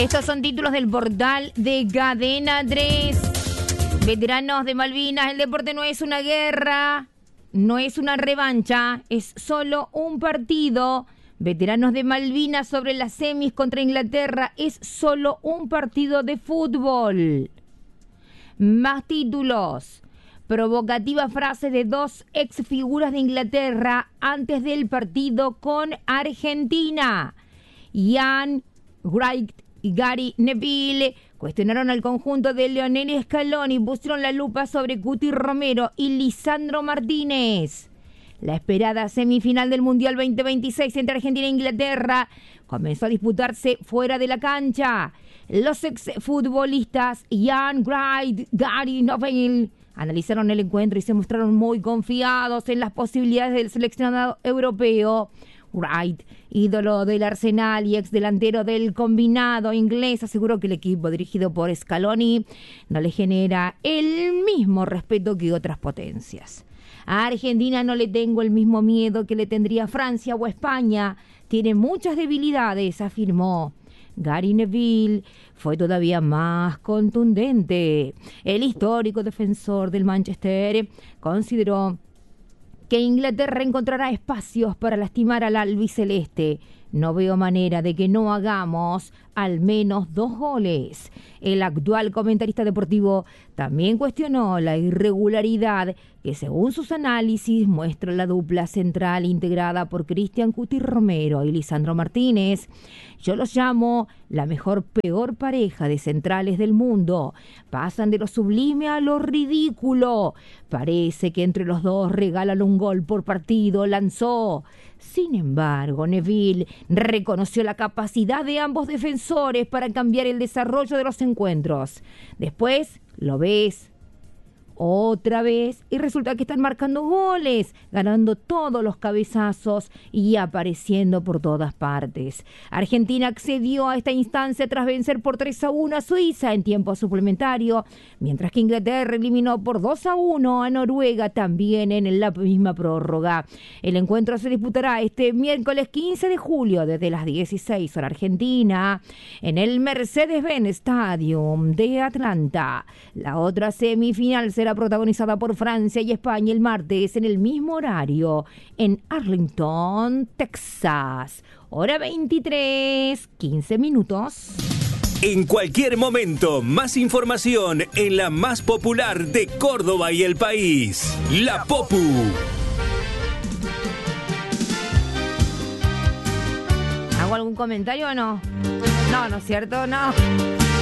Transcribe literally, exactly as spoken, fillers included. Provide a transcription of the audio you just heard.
Estos son títulos del portal de Cadena tres. Veteranos de Malvinas, el deporte no es una guerra, no es una revancha, es solo un partido. Veteranos de Malvinas sobre las semis contra Inglaterra, es solo un partido de fútbol. Más títulos. Provocativa frase de dos ex figuras de Inglaterra antes del partido con Argentina. Ian Wright y Gary Neville cuestionaron al conjunto de Lionel Scaloni y pusieron la lupa sobre Cuti Romero y Lisandro Martínez. La esperada semifinal del Mundial veinte veintiséis entre Argentina e Inglaterra comenzó a disputarse fuera de la cancha. Los exfutbolistas Ian Wright, Gary Neville analizaron el encuentro y se mostraron muy confiados en las posibilidades del seleccionado europeo. Wright, ídolo del Arsenal y ex delantero del combinado inglés, aseguró que el equipo dirigido por Scaloni no le genera el mismo respeto que otras potencias. A Argentina no le tengo el mismo miedo que le tendría a Francia o a España. Tiene muchas debilidades, afirmó. Gary Neville fue todavía más contundente. El histórico defensor del Manchester consideró que Inglaterra encontrará espacios para lastimar al albiceleste. No veo manera de que no hagamos al menos dos goles. El actual comentarista deportivo también cuestionó la irregularidad que, según sus análisis, muestra la dupla central integrada por Cristian Cuti Romero y Lisandro Martínez. Yo los llamo la mejor peor pareja de centrales del mundo. Pasan de lo sublime a lo ridículo. Parece que entre los dos regalan un gol por partido, lanzó. Sin embargo, Neville reconoció la capacidad de ambos defensores para cambiar el desarrollo de los encuentros. Después lo ves otra vez y resulta que están marcando goles, ganando todos los cabezazos y apareciendo por todas partes. Argentina accedió a esta instancia tras vencer por tres a uno a Suiza en tiempo suplementario, mientras que Inglaterra eliminó por dos a uno a Noruega también en la misma prórroga. El encuentro se disputará este miércoles quince de julio desde las dieciséis horas Argentina en el Mercedes-Benz Stadium de Atlanta. La otra semifinal será protagonizada por Francia y España el martes en el mismo horario en Arlington, Texas. Hora veintitrés, quince minutos. En cualquier momento, más información en la más popular de Córdoba y el país. La Popu. ¿Hago algún comentario o no? No, ¿no es cierto? No.